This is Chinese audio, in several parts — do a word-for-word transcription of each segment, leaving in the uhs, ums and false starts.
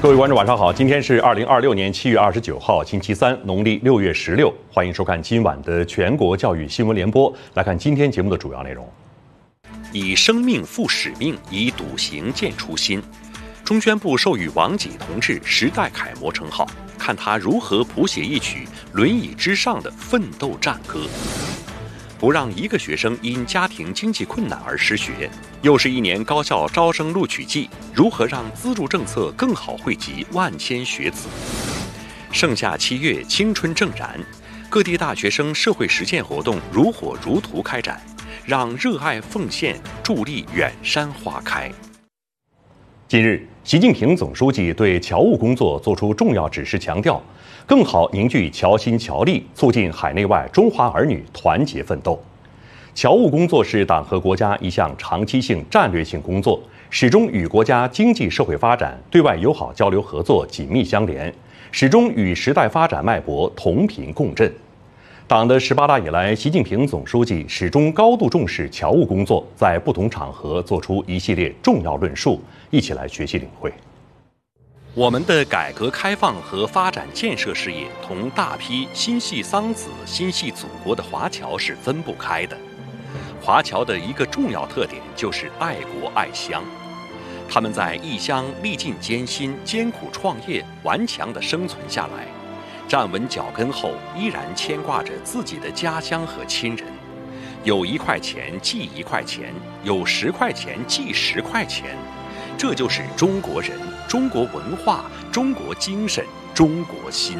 各位观众，晚上好！今天是二零二六年七月二十九号，星期三，农历六月十六。欢迎收看今晚的全国教育新闻联播。来看今天节目的主要内容：以生命负使命，以笃行见初心。中宣部授予王济同志时代楷模称号，看他如何谱写一曲轮椅之上的奋斗战歌。不让一个学生因家庭经济困难而失学，又是一年高校招生录取季，如何让资助政策更好惠及万千学子？盛夏七月，青春正燃，各地大学生社会实践活动如火如荼开展，让热爱奉献助力远山花开。近日，习近平总书记对侨务工作作出重要指示，强调更好凝聚侨心侨力，促进海内外中华儿女团结奋斗。侨务工作是党和国家一项长期性战略性工作，始终与国家经济社会发展、对外友好交流合作紧密相连，始终与时代发展脉搏同频共振。党的十八大以来，习近平总书记始终高度重视侨务工作，在不同场合作出一系列重要论述，一起来学习领会。我们的改革开放和发展建设事业同大批心系桑梓、心系祖国的华侨是分不开的。华侨的一个重要特点就是爱国爱乡，他们在异乡历尽艰辛、艰苦创业，顽强地生存下来。站稳脚跟后，依然牵挂着自己的家乡和亲人。有一块钱记一块钱，有十块钱记十块钱，这就是中国人、中国文化、中国精神、中国心。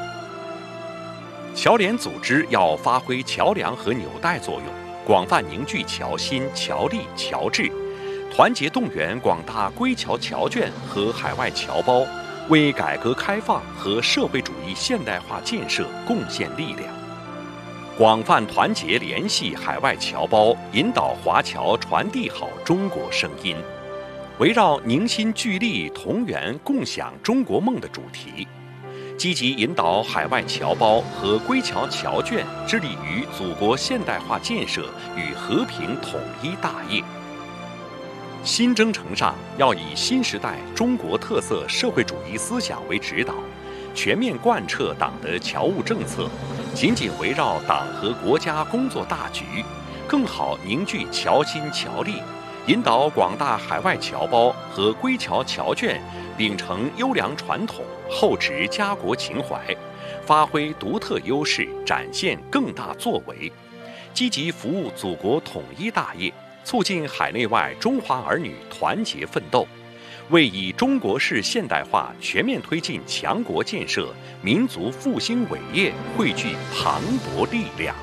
侨联组织要发挥桥梁和纽带作用，广泛凝聚侨心、侨力、侨志，团结动员广大归侨侨眷和海外侨胞，为改革开放和社会主义现代化建设贡献力量。广泛团结联系海外侨胞，引导华侨传递好中国声音。围绕凝心聚力、同源共享中国梦的主题，积极引导海外侨胞和归侨侨眷致力于祖国现代化建设与和平统一大业。新征程上要以新时代中国特色社会主义思想为指导，全面贯彻党的侨务政策，紧紧围绕党和国家工作大局，更好凝聚侨心侨力，引导广大海外侨胞和归侨侨眷秉承优良传统，厚植家国情怀，发挥独特优势，展现更大作为，积极服务祖国统一大业，促进海内外中华儿女团结奋斗，为以中国式现代化全面推进强国建设、民族复兴伟业汇聚磅礴力量。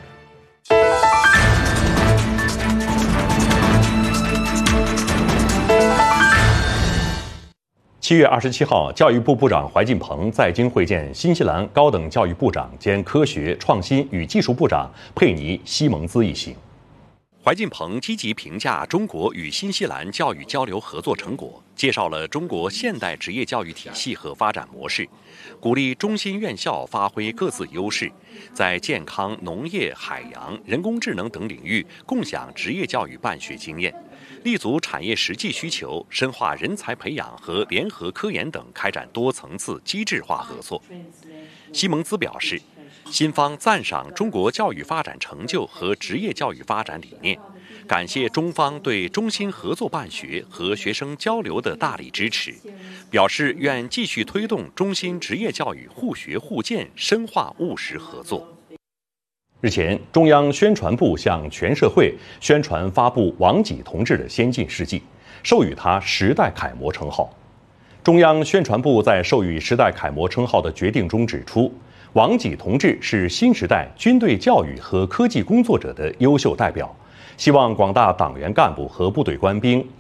七月二十七号，教育部部长怀进鹏在京会见新西兰高等教育部长兼科学创新与技术部长佩尼·西蒙兹一行。怀进鹏积极评价中国与新西兰教育交流合作成果，介绍了中国现代职业教育体系和发展模式，鼓励中新院校发挥各自优势，在健康、农业、海洋、人工智能等领域共享职业教育办学经验，立足产业实际需求，深化人才培养和联合科研等，开展多层次机制化合作。西蒙兹表示，新方赞赏中国教育发展成就和职业教育发展理念，感谢中方对中新合作办学和学生交流的大力支持，表示愿继续推动中新职业教育互学互鉴，深化务实合作。日前，中央宣传部向全社会宣传发布王济同志的先进事迹，授予他时代楷模称号。中央宣传部在授予时代楷模称号的决定中指出，王济同志是新时代军队教育和科技工作者的优秀代表，希望广大党员干部和部队官兵